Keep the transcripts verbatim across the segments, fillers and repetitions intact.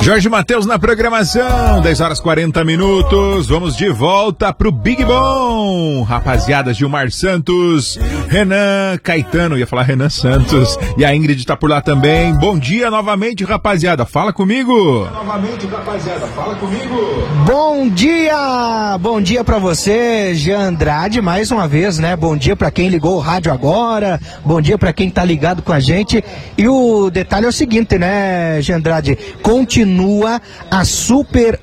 Jorge Matheus na programação, dez horas e quarenta minutos, vamos de volta pro Big Bom. Rapaziada, Gilmar Santos, Renan Caetano, ia falar Renan Santos, e a Ingrid tá por lá também. Bom dia novamente, rapaziada, fala comigo. Novamente, rapaziada, fala comigo. Bom dia, bom dia pra você, Jean Andrade, mais uma vez, né? Bom dia pra quem ligou o rádio agora, bom dia pra quem tá ligado com a gente. E o detalhe é o seguinte, né, Jean Andrade, continua Continua a super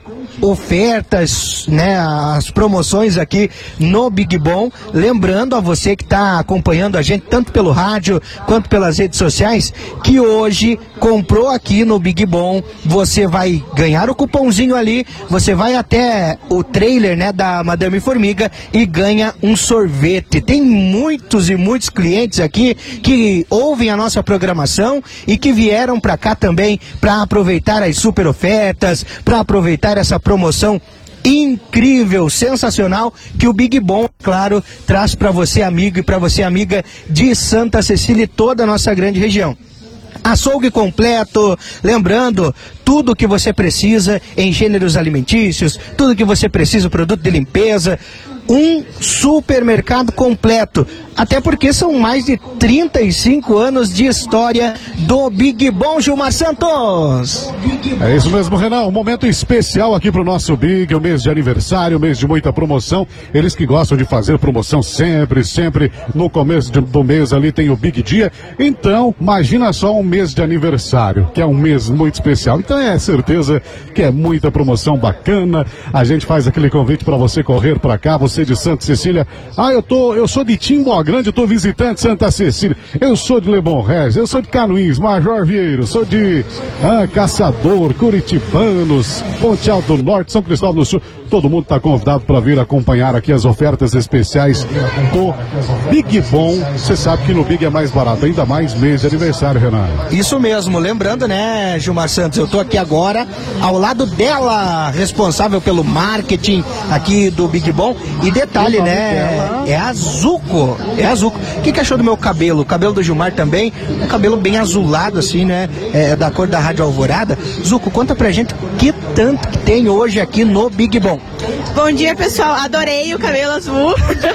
ofertas, né, as promoções aqui no Big Bom. Lembrando a você que está acompanhando a gente tanto pelo rádio quanto pelas redes sociais, que hoje comprou aqui no Big Bom, você vai ganhar o cupomzinho ali, você vai até o trailer, né, da Madame Formiga e ganha um sorvete. Tem muitos e muitos clientes aqui que ouvem a nossa programação e que vieram para cá também para aproveitar as super ofertas, para aproveitar essa promoção incrível, sensacional, que o Big Bom, claro, traz para você, amigo, e para você, amiga de Santa Cecília e toda a nossa grande região. Açougue completo, lembrando, tudo que você precisa em gêneros alimentícios, tudo que você precisa, produto de limpeza, um supermercado completo, até porque são mais de trinta e cinco anos de história do Big Bom, Gilmar Santos. É isso mesmo, Renan, um momento especial aqui pro nosso Big, o mês de aniversário, mês de muita promoção, eles que gostam de fazer promoção sempre, sempre no começo de, do mês ali tem o Big Dia, então imagina só um mês de aniversário, que é um mês muito especial, então é certeza que é muita promoção bacana, a gente faz aquele convite para você correr para cá, você de Santa Cecília, ah, eu tô, eu sou de Timbó Grande, eu tô visitante Santa Cecília, eu sou de Lebon Regis, eu sou de Canoinhos, Major Vieiro, sou de ah, Caçador, Curitibanos, Ponte Alto do Norte, São Cristóvão do Sul, todo mundo está convidado para vir acompanhar aqui as ofertas especiais do Big Bom. Você sabe que no Big é mais barato, ainda mais mês de aniversário, Renan. Isso mesmo, lembrando, né, Gilmar Santos, eu tô aqui agora ao lado dela, responsável pelo marketing aqui do Big Bom. E detalhe, né, é a Zuco, é a Zuco. O que, que achou do meu cabelo? O cabelo do Gilmar também, um cabelo bem azulado assim, né, é da cor da Rádio Alvorada. Zuco, conta pra gente o que tanto que tem hoje aqui no Big Bom. Bom dia, pessoal, adorei o cabelo azul.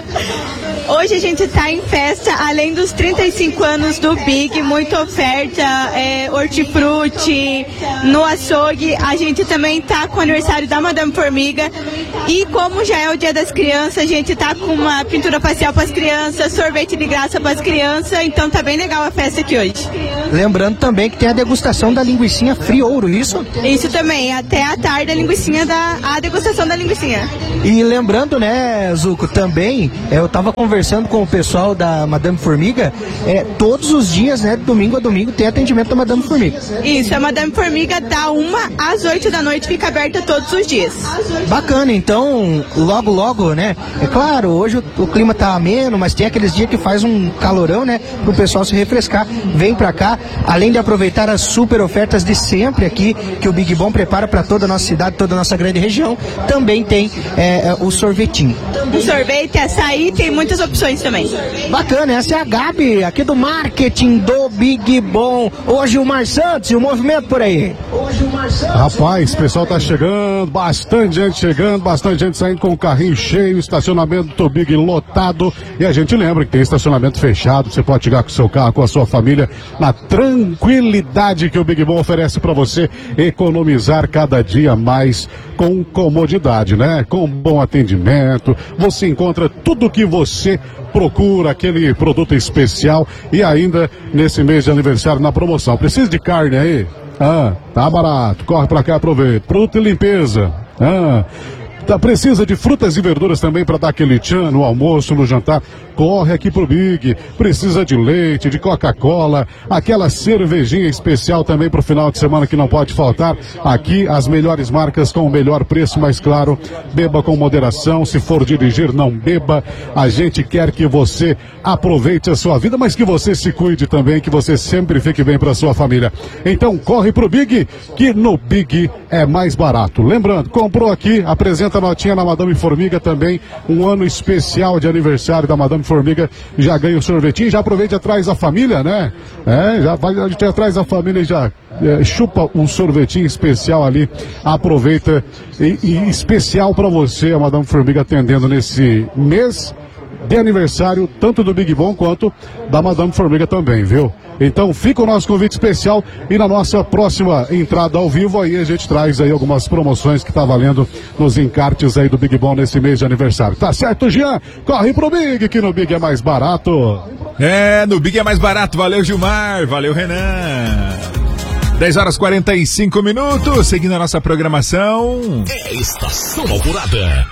Hoje a gente está em festa, além dos trinta e cinco anos do Big, muita oferta, é, hortifruti, no açougue. A gente também está com o aniversário da Madame Formiga. E como já é o Dia das Crianças, a gente está com uma pintura facial para as crianças, sorvete de graça para as crianças. Então tá bem legal a festa aqui hoje. Lembrando também que tem a degustação da linguicinha Friouro, isso? Isso também, até a tarde a linguicinha da, a degustação da linguicinha. E lembrando, né, Zuco, também, eu tava conversando com o pessoal da Madame Formiga, é, todos os dias, né, domingo a domingo, tem atendimento da Madame Formiga. Isso, a Madame Formiga da uma às oito da noite, fica aberta todos os dias. Bacana, então, logo, logo, né, é claro, hoje o, o clima tá ameno, mas tem aqueles dias que faz um calorão, né, pro pessoal se refrescar, vem pra cá, além de aproveitar as super ofertas de sempre aqui, que o Big Bom prepara para toda a nossa cidade, toda a nossa grande região, também tem é, o sorvetinho. O sorvete, açaí, tem muitas opções também. Bacana, essa é a Gabi, aqui do marketing do Big Bom. Hoje o Mar Santos e o movimento por aí. Hoje o Mar Santos. Rapaz, o pessoal tá chegando, bastante gente chegando, bastante gente saindo com o carrinho cheio, estacionamento do Big lotado. E a gente lembra que tem estacionamento fechado, você pode chegar com o seu carro, com a sua família, na tranquilidade que o Big Bom oferece para você economizar cada dia mais com comodidade, né? Com bom atendimento, você encontra tudo que você procura, aquele produto especial e ainda nesse mês de aniversário na promoção. Precisa de carne aí? Ah, tá barato, corre pra cá, aproveita. Produto de limpeza, ah... Tá, precisa de frutas e verduras também para dar aquele tchan no almoço, no jantar? Corre aqui pro Big. Precisa de leite, de Coca-Cola, aquela cervejinha especial também pro final de semana que não pode faltar. Aqui as melhores marcas com o melhor preço, mas claro, beba com moderação. Se for dirigir, não beba. A gente quer que você aproveite a sua vida, mas que você se cuide também, que você sempre fique bem para sua família. Então corre pro Big, que no Big é mais barato. Lembrando, comprou aqui, apresenta cinquenta notinha na Madame Formiga também, um ano especial de aniversário da Madame Formiga, já ganha o sorvetinho, já aproveita atrás da família, né? É, já vai atrás da família e já é, chupa um sorvetinho especial ali, aproveita, e, e especial para você, a Madame Formiga atendendo nesse mês de aniversário, tanto do Big Bom quanto da Madame Formiga também, viu? Então fica o nosso convite especial e na nossa próxima entrada ao vivo aí a gente traz aí algumas promoções que tá valendo nos encartes aí do Big Bom nesse mês de aniversário. Tá certo, Jean? Corre pro Big, que no Big é mais barato. É, no Big é mais barato. Valeu, Gilmar. Valeu, Renan. dez horas e quarenta e cinco minutos, seguindo a nossa programação. É Estação Alvorada.